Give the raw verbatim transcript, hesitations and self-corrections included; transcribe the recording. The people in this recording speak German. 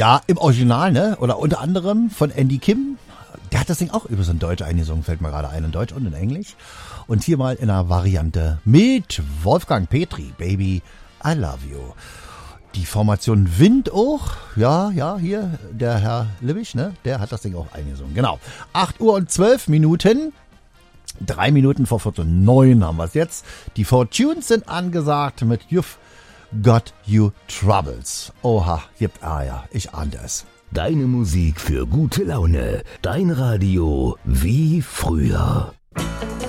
Ja, im Original, ne? Oder unter anderem von Andy Kim. Der hat das Ding auch über so ein Deutsch eingesungen, fällt mir gerade ein, in Deutsch und in Englisch. Und hier mal in einer Variante mit Wolfgang Petri, Baby, I Love You. Die Formation Wind auch, ja, ja, hier, der Herr Lippich, ne, der hat das Ding auch eingesungen. Genau, acht Uhr und zwölf Minuten, drei Minuten vor Viertel neun haben wir es jetzt. Die Fortunes sind angesagt mit You've Got You Troubles. Oha, gibt, ah ja, ich ahnte es. Deine Musik für gute Laune, dein Radio wie früher.